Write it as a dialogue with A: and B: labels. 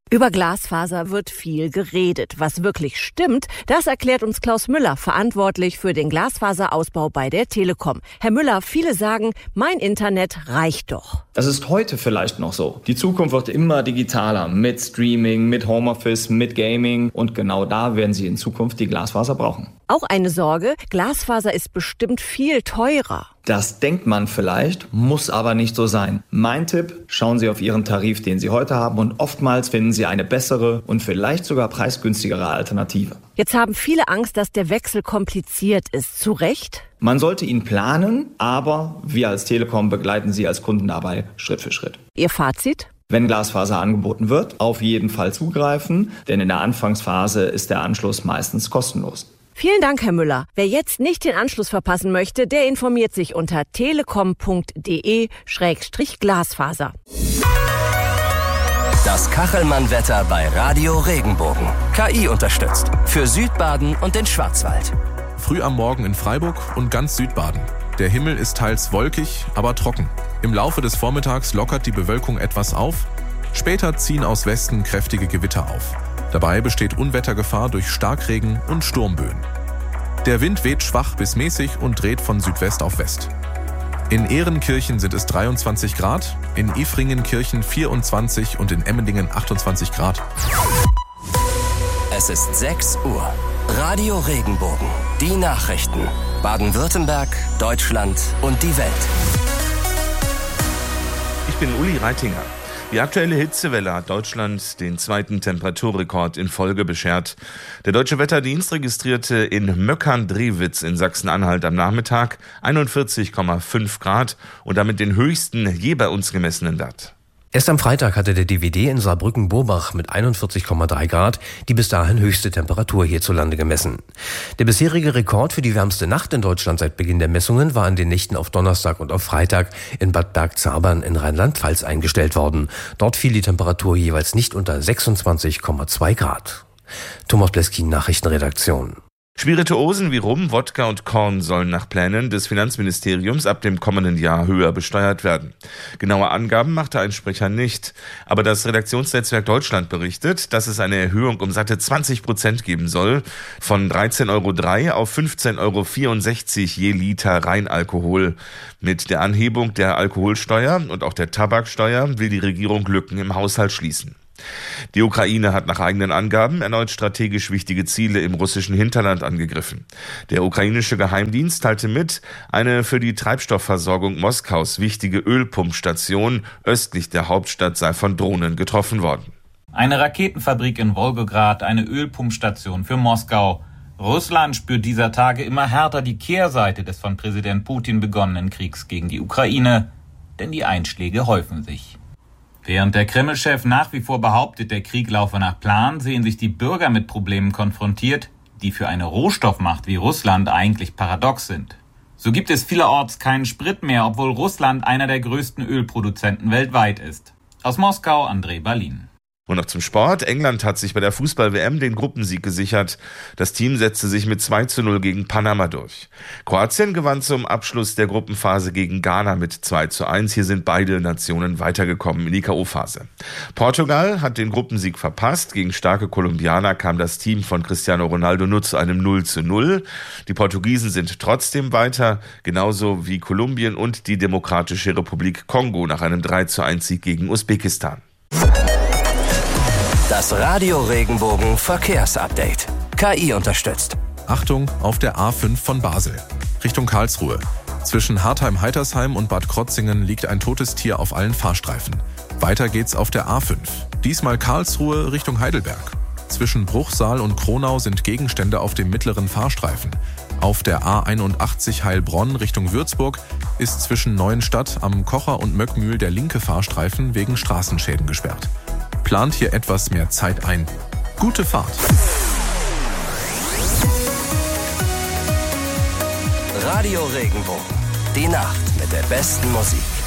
A: Über Glasfaser wird viel geredet. Was wirklich stimmt, das erklärt uns Klaus Müller, verantwortlich für den Glasfaserausbau bei der Telekom. Herr Müller, viele sagen, mein Internet reicht doch.
B: Das ist heute vielleicht noch so. Die Zukunft wird immer digitaler, mit Streaming, mit Homeoffice, mit Gaming. Und genau da werden Sie in Zukunft die Glasfaser brauchen.
A: Auch eine Sorge, Glasfaser ist bestimmt viel teurer.
B: Das denkt man vielleicht, muss aber nicht so sein. Mein Tipp, schauen Sie auf Ihren Tarif, den Sie heute haben, und oftmals finden Sie eine bessere und vielleicht sogar preisgünstigere Alternative.
A: Jetzt haben viele Angst, dass der Wechsel kompliziert ist. Zu Recht?
B: Man sollte ihn planen, aber wir als Telekom begleiten Sie als Kunden dabei Schritt für Schritt.
A: Ihr Fazit?
B: Wenn Glasfaser angeboten wird, auf jeden Fall zugreifen, denn in der Anfangsphase ist der Anschluss meistens kostenlos.
A: Vielen Dank, Herr Müller. Wer jetzt nicht den Anschluss verpassen möchte, der informiert sich unter telekom.de/Glasfaser.
C: Das Kachelmann-Wetter bei Radio Regenbogen. KI unterstützt. Für Südbaden und den Schwarzwald.
D: Früh am Morgen in Freiburg und ganz Südbaden. Der Himmel ist teils wolkig, aber trocken. Im Laufe des Vormittags lockert die Bewölkung etwas auf. Später ziehen aus Westen kräftige Gewitter auf. Dabei besteht Unwettergefahr durch Starkregen und Sturmböen. Der Wind weht schwach bis mäßig und dreht von Südwest auf West. In Ehrenkirchen sind es 23 Grad, in Ifringenkirchen 24 und in Emmendingen 28 Grad.
C: Es ist 6 Uhr. Radio Regenbogen. Die Nachrichten. Baden-Württemberg, Deutschland und die Welt.
E: Ich bin Uli Reitinger. Die aktuelle Hitzewelle hat Deutschland den zweiten Temperaturrekord in Folge beschert. Der Deutsche Wetterdienst registrierte in Möckern-Drewitz in Sachsen-Anhalt am Nachmittag 41,5 Grad und damit den höchsten je bei uns gemessenen Wert.
F: Erst am Freitag hatte der DWD in Saarbrücken-Burbach mit 41,3 Grad die bis dahin höchste Temperatur hierzulande gemessen. Der bisherige Rekord für die wärmste Nacht in Deutschland seit Beginn der Messungen war an den Nächten auf Donnerstag und auf Freitag in Bad Bergzabern in Rheinland-Pfalz eingestellt worden. Dort fiel die Temperatur jeweils nicht unter 26,2 Grad. Thomas Bleskin, Nachrichtenredaktion.
E: Spirituosen wie Rum, Wodka und Korn sollen nach Plänen des Finanzministeriums ab dem kommenden Jahr höher besteuert werden. Genaue Angaben machte ein Sprecher nicht. Aber das Redaktionsnetzwerk Deutschland berichtet, dass es eine Erhöhung um satte 20% geben soll. Von 13,03 € auf 15,64 € je Liter Reinalkohol. Mit der Anhebung der Alkoholsteuer und auch der Tabaksteuer will die Regierung Lücken im Haushalt schließen. Die Ukraine hat nach eigenen Angaben erneut strategisch wichtige Ziele im russischen Hinterland angegriffen. Der ukrainische Geheimdienst teilte mit, eine für die Treibstoffversorgung Moskaus wichtige Ölpumpstation östlich der Hauptstadt sei von Drohnen getroffen worden.
G: Eine Raketenfabrik in Wolgograd, eine Ölpumpstation für Moskau. Russland spürt dieser Tage immer härter die Kehrseite des von Präsident Putin begonnenen Kriegs gegen die Ukraine, denn die Einschläge häufen sich. Während der Kreml-Chef nach wie vor behauptet, der Krieg laufe nach Plan, sehen sich die Bürger mit Problemen konfrontiert, die für eine Rohstoffmacht wie Russland eigentlich paradox sind. So gibt es vielerorts keinen Sprit mehr, obwohl Russland einer der größten Ölproduzenten weltweit ist. Aus Moskau, André Berlin.
E: Und noch zum Sport. England hat sich bei der Fußball-WM den Gruppensieg gesichert. Das Team setzte sich mit 2:0 gegen Panama durch. Kroatien gewann zum Abschluss der Gruppenphase gegen Ghana mit 2:1. Hier sind beide Nationen weitergekommen in die K.O.-Phase. Portugal hat den Gruppensieg verpasst. Gegen starke Kolumbianer kam das Team von Cristiano Ronaldo nur zu einem 0:0. Die Portugiesen sind trotzdem weiter, genauso wie Kolumbien und die Demokratische Republik Kongo nach einem 3:1 gegen Usbekistan.
C: Das Radio Regenbogen Verkehrsupdate. KI unterstützt.
D: Achtung auf der A5 von Basel. Richtung Karlsruhe. Zwischen Hartheim-Heitersheim und Bad Krotzingen liegt ein totes Tier auf allen Fahrstreifen. Weiter geht's auf der A5. Diesmal Karlsruhe Richtung Heidelberg. Zwischen Bruchsal und Kronau sind Gegenstände auf dem mittleren Fahrstreifen. Auf der A81 Heilbronn Richtung Würzburg ist zwischen Neuenstadt am Kocher und Möckmühl der linke Fahrstreifen wegen Straßenschäden gesperrt. Plant hier etwas mehr Zeit ein. Gute Fahrt!
C: Radio Regenbogen. Die Nacht mit der besten Musik.